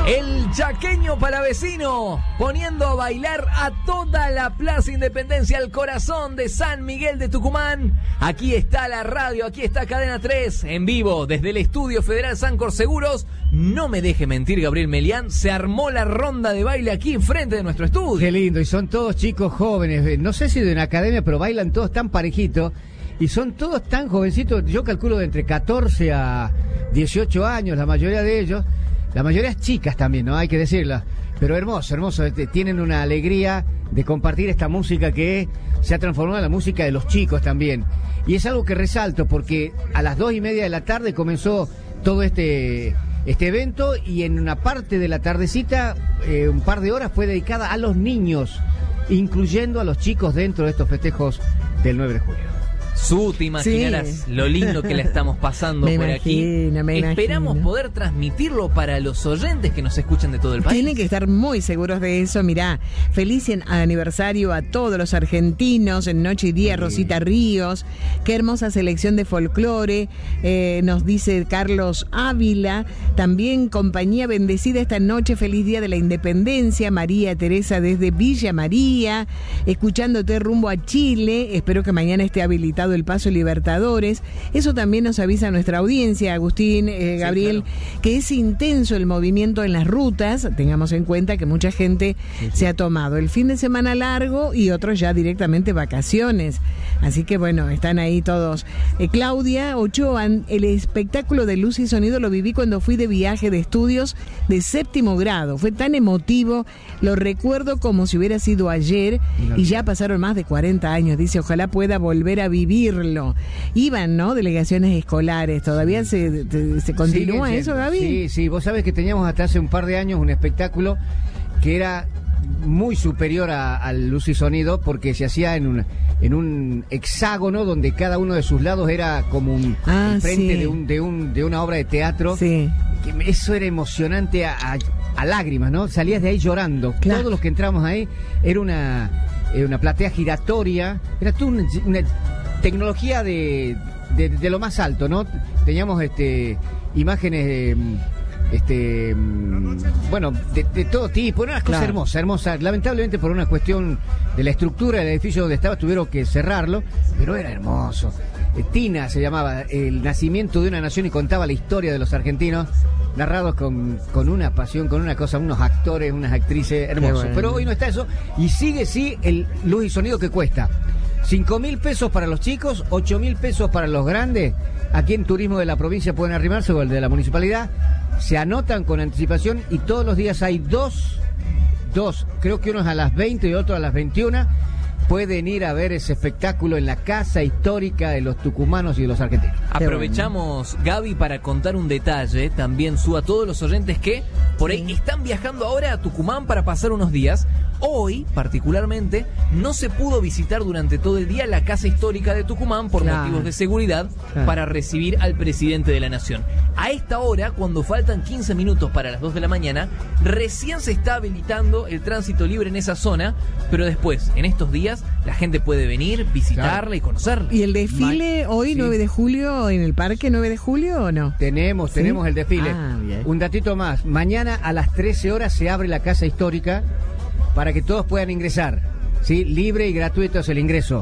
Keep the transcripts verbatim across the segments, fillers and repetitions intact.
El chaqueño palavecino, poniendo a bailar a toda la Plaza Independencia, el corazón de San Miguel de Tucumán. Aquí está la radio, aquí está Cadena tres, en vivo, desde el Estudio Federal Sancor Seguros. No me deje mentir, Gabriel Melián, se armó la ronda de baile aquí enfrente de nuestro estudio. Qué lindo, y son todos chicos jóvenes, no sé si de una academia, pero bailan todos tan parejitos. Y son todos tan jovencitos, yo calculo de entre catorce a dieciocho años, la mayoría de ellos. La mayoría es chicas también, ¿no? Hay que decirlo. Pero hermoso, hermoso. Tienen una alegría de compartir esta música que se ha transformado en la música de los chicos también. Y es algo que resalto porque a las dos y media de la tarde comenzó todo este, este evento y en una parte de la tardecita, eh, un par de horas fue dedicada a los niños, incluyendo a los chicos dentro de estos festejos del nueve de julio. Su, te imaginarás sí. Lo lindo que la estamos pasando me por imagino, aquí. Me Esperamos imagino. poder transmitirlo para los oyentes que nos escuchan de todo el país. Tienen que estar muy seguros de eso. Mirá, feliz aniversario a todos los argentinos en Noche y Día, sí. Rosita Ríos. Qué hermosa selección de folclore, eh, nos dice Carlos Ávila. También compañía bendecida esta noche, feliz Día de la Independencia. María Teresa desde Villa María, escuchándote rumbo a Chile. Espero que mañana esté habilitado el Paso Libertadores. Eso también nos avisa nuestra audiencia, Agustín, eh, Gabriel, sí, claro. Que es intenso el movimiento en las rutas. Tengamos en cuenta que mucha gente sí, sí. se ha tomado el fin de semana largo y otros ya directamente vacaciones. Así que bueno, están ahí todos. Eh, Claudia Ochoa, el espectáculo de luz y sonido lo viví cuando fui de viaje de estudios de séptimo grado. Fue tan emotivo, lo recuerdo como si hubiera sido ayer y ya pasaron más de cuarenta años. Dice, ojalá pueda volver a vivir. Iban, ¿no? Delegaciones escolares. ¿Todavía se, te, se continúa eso, Gaby? Sí, sí. Vos sabés que teníamos hasta hace un par de años un espectáculo que era muy superior a, al luz y sonido porque se hacía en un, en un hexágono donde cada uno de sus lados era como un ah, frente sí. de, un, de, un, de una obra de teatro. Sí. Que eso era emocionante a, a, a lágrimas, ¿no? Salías de ahí llorando. Claro. Todos los que entramos ahí era una, eh, una platea giratoria. Era tú una, una tecnología de, de, de lo más alto, ¿no? Teníamos este imágenes de, este bueno, de, de todo tipo, era una cosa claro. hermosa, hermosa. Lamentablemente por una cuestión de la estructura del edificio donde estaba tuvieron que cerrarlo, pero era hermoso. Tina se llamaba, el nacimiento de una nación, y contaba la historia de los argentinos, narrados con, con una pasión, con una cosa, unos actores, unas actrices hermosos. Bueno. Pero hoy no está eso, y sigue sí el luz y sonido que cuesta cinco mil pesos para los chicos, ocho mil pesos para los grandes. Aquí en Turismo de la Provincia pueden arrimarse, o el de la municipalidad. Se anotan con anticipación y todos los días hay dos, dos, creo que uno es a las veinte y otro a las veintiuna. Pueden ir a ver ese espectáculo en la Casa Histórica de los tucumanos y de los argentinos. Aprovechamos, Gaby, para contar un detalle, también su a todos los oyentes que por ahí están viajando ahora a Tucumán para pasar unos días. Hoy, particularmente, no se pudo visitar durante todo el día la Casa Histórica de Tucumán por claro. motivos de seguridad claro. para recibir al presidente de la Nación. A esta hora, cuando faltan quince minutos para las dos de la mañana, recién se está habilitando el tránsito libre en esa zona, pero después, en estos días, la gente puede venir, visitarla claro. y conocerla. ¿Y el desfile Ma- hoy, sí. nueve de julio, en el parque nueve de julio o no? Tenemos, ¿Sí? tenemos el desfile. Ah, bien. Un datito más, mañana a las trece horas se abre la Casa Histórica para que todos puedan ingresar, ¿sí? Libre y gratuito es el ingreso.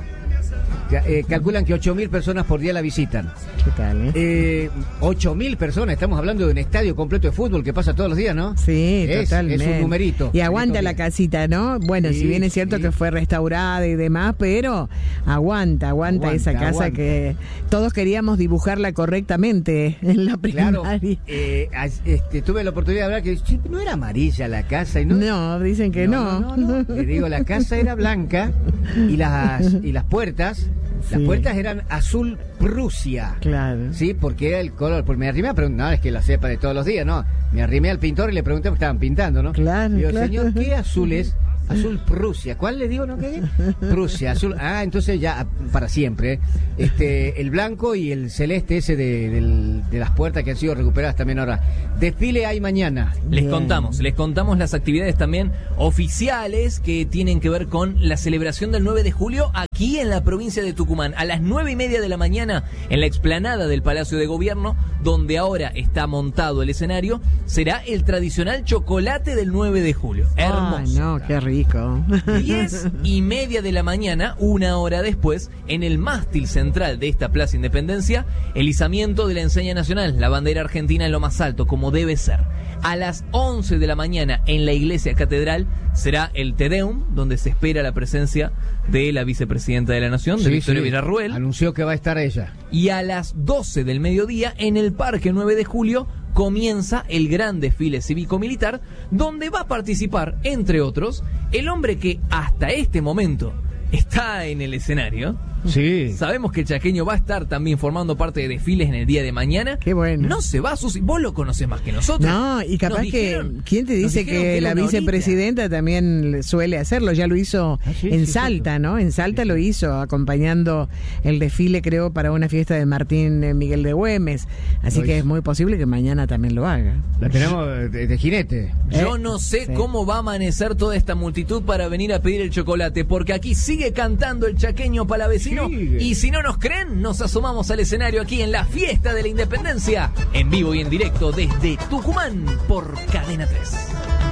Eh, calculan que ocho mil personas por día la visitan. ¿Qué tal, eh? eh ocho mil personas, estamos hablando de un estadio completo de fútbol que pasa todos los días, ¿no? Sí, es, totalmente. Es un numerito. Y aguanta la casita, ¿no? Bueno, sí, si bien es cierto sí. que fue restaurada y demás, pero aguanta, aguanta, aguanta esa casa aguanta. Que todos queríamos dibujarla correctamente en la primaria. Claro, eh, este, tuve la oportunidad de hablar que no era amarilla la casa. Y no, no, dicen que no. No, no, no. Le digo, la casa era blanca y las, y las puertas... Las sí. puertas eran azul Prusia. Claro. Sí, porque era el color. Porque me arrimé a preguntar, no, es que la cepa de todos los días, no. Me arrimé al pintor y le pregunté porque estaban pintando, ¿no? Claro. Digo, claro. señor, ¿qué azul es? Azul Prusia. ¿Cuál le digo? ¿No qué? Prusia, azul. Ah, entonces ya para siempre. ¿eh? Este, el blanco y el celeste ese de, de, de las puertas que han sido recuperadas también ahora. Desfile hay mañana. Les Bien. contamos, les contamos las actividades también oficiales que tienen que ver con la celebración del nueve de julio aquí aquí en la provincia de Tucumán, a las nueve y media de la mañana, en la explanada del Palacio de Gobierno, donde ahora está montado el escenario, será el tradicional chocolate del nueve de julio. Hermoso. Ay, no, qué rico. Diez y media de la mañana, una hora después, en el mástil central de esta Plaza Independencia, el izamiento de la enseña nacional, la bandera argentina en lo más alto, como debe ser. A las once de la mañana, en la iglesia catedral, será el Te Deum, donde se espera la presencia de la vicepresidenta de la Nación, de Sí, Victoria sí. Villarruel. Anunció que va a estar ella. Y a las doce del mediodía, en el Parque nueve de julio, comienza el gran desfile cívico-militar, donde va a participar, entre otros, el hombre que hasta este momento está en el escenario. Sí. Sabemos que el chaqueño va a estar también formando parte de desfiles en el día de mañana. Qué bueno. No se va a sus... Vos lo conocés más que nosotros. No, y capaz Nos que, dijeron- ¿quién te nos dice dijeron que, era la una vicepresidenta también suele hacerlo? Ya lo hizo Ah, sí, en sí, Salta, ¿no? En Salta lo hizo, acompañando el desfile, creo, para una fiesta de Martín eh, Miguel de Güemes. Así Lo que hizo. es muy posible que mañana también lo haga. La tenemos de, de jinete. Yo Eh, no sé sí. cómo va a amanecer toda esta multitud para venir a pedir el chocolate, porque aquí sigue cantando el chaqueño palavecino. Sigue. Y si no nos creen, nos asomamos al escenario aquí en la fiesta de la Independencia, en vivo y en directo desde Tucumán por Cadena tres.